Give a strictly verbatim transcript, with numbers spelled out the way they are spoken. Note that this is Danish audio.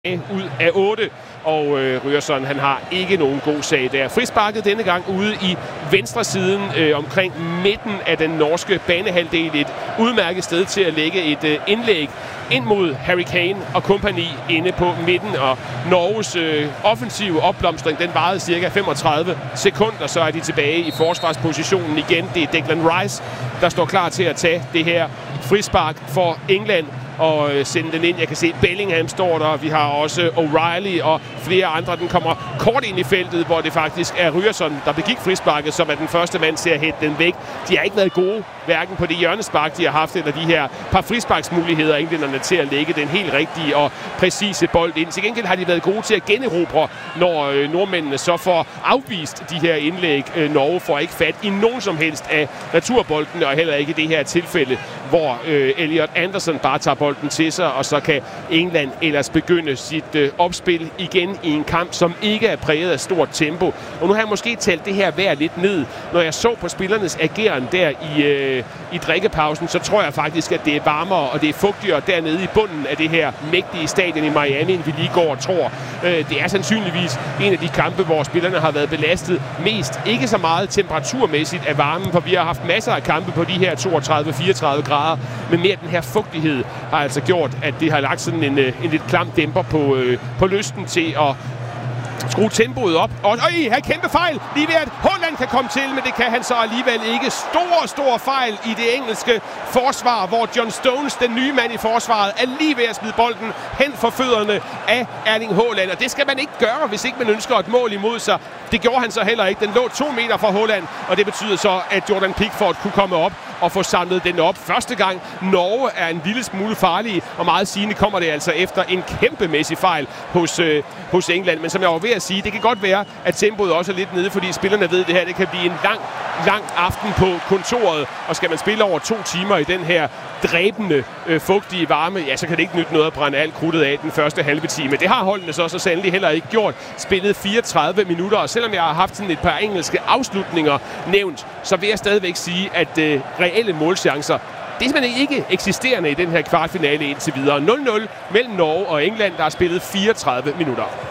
ud af otte, og øh, Ryerson, han har ikke nogen god sag der. Frisparket denne gang ude i venstre siden øh, omkring midten af den norske banehalvdel. Et udmærket sted til at lægge et øh, indlæg ind mod Harry Kane og kompagni inde på midten, og Norges øh, offensive opblomstring, den varede cirka femogtredive sekunder, så er de tilbage i forsvarspositionen igen. Det er Declan Rice, der står klar til at tage det her frispark for England og sende den ind. Jeg kan se, Bellingham står der. Vi har også O'Reilly og flere andre. Den kommer kort ind i feltet, hvor det faktisk er Ryerson, der begik frisparket, som er den første mand til at hætte den væk. De har ikke været gode, hverken på det hjørnespark, de har haft, eller de her par frisparksmuligheder, englænderne til at lægge den helt rigtige og præcise bold ind. Til gengæld har de været gode til at generobre, når øh, nordmændene så får afvist de her indlæg. Øh, Norge får ikke fat i nogen som helst af returbolden, og heller ikke i det her tilfælde, hvor øh, Elliot Anderson bare tager bolden til sig, og så kan England ellers begynde sit øh, opspil igen i en kamp, som ikke er præget af stort tempo. Og nu har jeg måske talt det her vejr lidt ned. Når jeg så på spillernes ageren der i, øh, i drikkepausen, så tror jeg faktisk, at det er varmere og det er fugtigere dernede i bunden af det her mægtige stadion i Miami, end vi lige går og tror. Øh, det er sandsynligvis en af de kampe, hvor spillerne har været belastet mest. Ikke så meget temperaturmæssigt af varmen, for vi har haft masser af kampe på de her toogtredive til fireogtredive grader, men mere den her fugtighed har altså gjort, at det har lagt sådan en, en lidt klam dæmper på, øh, på lysten til at skrue tempoet op. Og øj, her kæmpe fejl. Lige ved at Haaland kan komme til, men det kan han så alligevel ikke. Stor, stor fejl i det engelske forsvar, hvor John Stones, den nye mand i forsvaret, er lige ved at smide bolden hen for fødderne af Erling Haaland. Og det skal man ikke gøre, hvis ikke man ønsker et mål imod sig. Det gjorde han så heller ikke. Den lå to meter fra Haaland, og det betyder så, at Jordan Pickford kunne komme op og få samlet den op. Første gang Norge er en lille smule farlige, og meget sigende kommer det altså efter en kæmpemæssig fejl hos, øh, hos England. Men som jeg var ved at sige, det kan godt være, at tempoet også er lidt nede, fordi spillerne ved det her. Det kan blive en lang, lang aften på kontoret, og skal man spille over to timer i den her dræbende, øh, fugtige varme, ja, så kan det ikke nytte noget at brænde alt krudtet af den første halve time. Det har holdene så så sandelig heller ikke gjort. Spillet fireogtredive minutter, og selvom jeg har haft sådan et par engelske afslutninger nævnt, så vil jeg stadigvæk sige, at øh, reelle målchancer, det er simpelthen ikke eksisterende i den her kvartfinale indtil videre. nul nul mellem Norge og England, der har spillet fireogtredive minutter.